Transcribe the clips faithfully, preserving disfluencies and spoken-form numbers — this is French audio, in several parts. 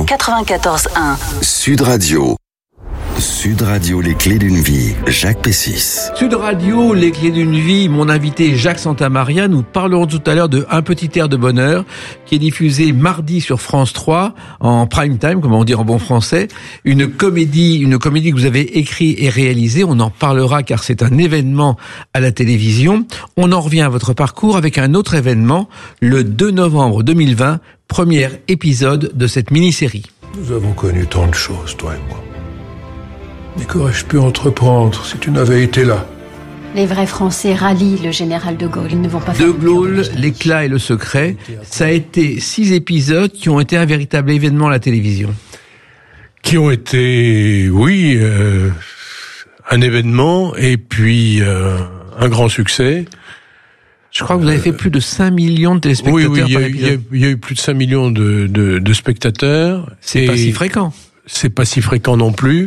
quatre-vingt-quatorze un. Sud Radio. Sud Radio, les clés d'une vie. Jacques Pessis. Sud Radio, les clés d'une vie. Mon invité Jacques Santamaria. Nous parlerons tout à l'heure de Un petit air de bonheur, qui est diffusé mardi sur France trois en prime time, comme on dit en bon français. Une comédie, une comédie que vous avez écrite et réalisée. On en parlera car c'est un événement à la télévision. On en revient à votre parcours avec un autre événement, le deux novembre deux mille vingt, premier épisode de cette mini-série. Nous avons connu tant de choses, toi et moi. Mais qu'aurais-je pu entreprendre si tu n'avais été là ? Les vrais Français rallient le général de Gaulle. Ils ne vont pas faire... De Gaulle, l'éclat et le secret. Ça a été six épisodes qui ont été un véritable événement à la télévision. Qui ont été, oui, euh, un événement et puis euh, un grand succès. Je crois que vous avez fait plus de cinq millions de téléspectateurs oui, oui, par il épisode. y a, il y a eu plus de cinq millions de, de, de spectateurs. C'est pas si fréquent. C'est pas si fréquent non plus.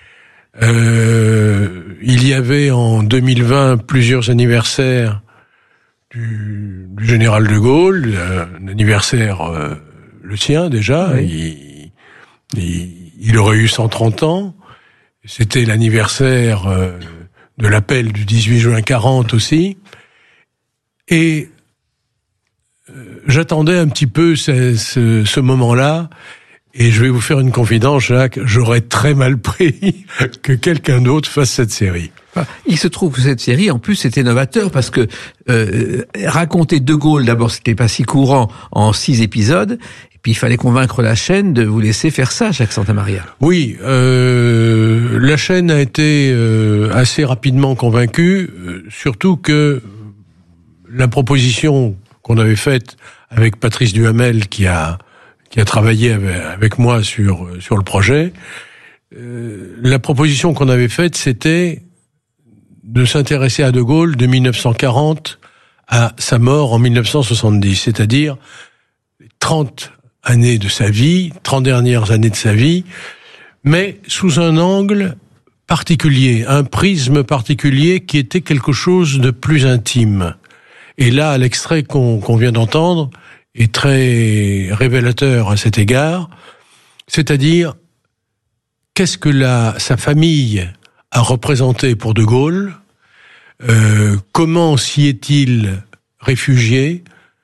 Euh, il y avait en deux mille vingt plusieurs anniversaires du, du général de Gaulle, un anniversaire euh, le sien déjà, oui. il, il, il aurait eu cent trente ans, c'était l'anniversaire euh, de l'appel du dix-huit juin quarante aussi, et euh, j'attendais un petit peu ce, ce, ce moment-là. Et je vais vous faire une confidence, Jacques, j'aurais très mal pris que quelqu'un d'autre fasse cette série. Il se trouve que cette série, en plus, c'était novateur parce que euh, raconter De Gaulle, d'abord, c'était pas si courant en six épisodes, et puis il fallait convaincre la chaîne de vous laisser faire ça, Jacques Santamaria. Oui, euh, la chaîne a été euh, assez rapidement convaincue, euh, surtout que la proposition qu'on avait faite avec Patrice Duhamel, qui a qui a travaillé avec moi sur sur le projet, euh, la proposition qu'on avait faite, c'était de s'intéresser à De Gaulle de mille neuf cent quarante à sa mort en mille neuf cent soixante-dix, c'est-à-dire trente années de sa vie, trente dernières années de sa vie, mais sous un angle particulier, un prisme particulier qui était quelque chose de plus intime. Et là, l'extrait qu'on, qu'on vient d'entendre est très révélateur à cet égard, c'est-à-dire qu'est-ce que la, sa famille a représenté pour De Gaulle, euh, comment s'y est-il réfugié,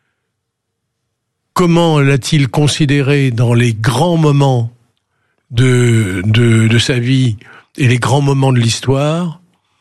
comment l'a-t-il considéré dans les grands moments de, de, de sa vie et les grands moments de l'histoire,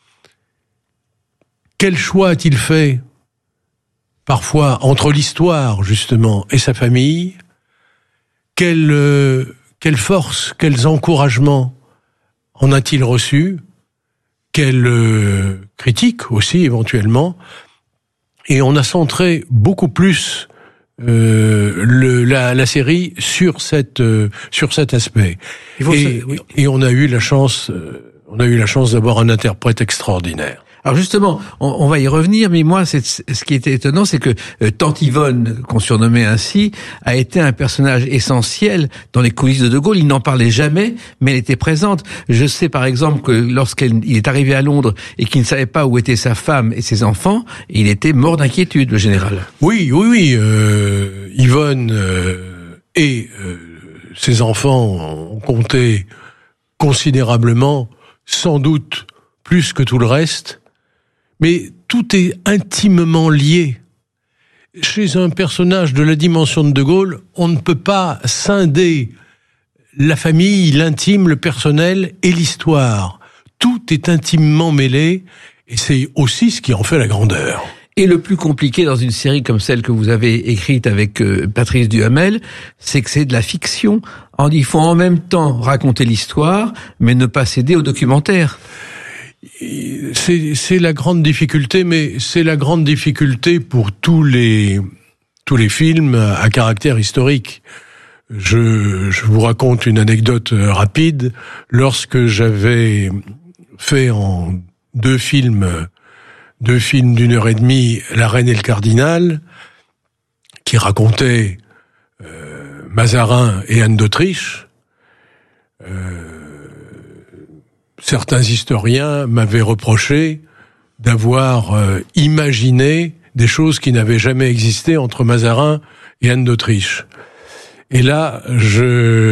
quel choix a-t-il fait parfois entre l'histoire, justement, et sa famille, quelle, euh, quelle force, quels encouragements en a-t-il reçu, quelle euh, critique aussi, éventuellement, et on a centré beaucoup plus euh, le, la, la série sur, cette, euh, sur cet aspect. Et, se... oui. et on a eu la chance, euh, on a eu la chance d'avoir un interprète extraordinaire. Alors justement, on, on va y revenir, mais moi, c'est, ce qui était étonnant, c'est que euh, Tante Yvonne, qu'on surnommait ainsi, a été un personnage essentiel dans les coulisses de De Gaulle. Il n'en parlait jamais, mais elle était présente. Je sais par exemple que lorsqu'il est arrivé à Londres et qu'il ne savait pas où étaient sa femme et ses enfants, il était mort d'inquiétude, le général. Oui, oui, oui. Euh, Yvonne euh, et euh, ses enfants ont compté considérablement, sans doute plus que tout le reste. Mais tout est intimement lié. Chez un personnage de la dimension de De Gaulle, on ne peut pas scinder la famille, l'intime, le personnel et l'histoire. Tout est intimement mêlé, et c'est aussi ce qui en fait la grandeur. Et le plus compliqué dans une série comme celle que vous avez écrite avec euh, Patrice Duhamel, c'est que c'est de la fiction. Il faut en même temps raconter l'histoire, mais ne pas céder au documentaire. C'est, c'est la grande difficulté, mais c'est la grande difficulté pour tous les tous les films à caractère historique. Je, je vous raconte une anecdote rapide. Lorsque j'avais fait en deux films, deux films d'une heure et demie, La Reine et le Cardinal, qui racontaient euh, Mazarin et Anne d'Autriche, euh, certains historiens m'avaient reproché d'avoir euh, imaginé des choses qui n'avaient jamais existé entre Mazarin et Anne d'Autriche. Et là, je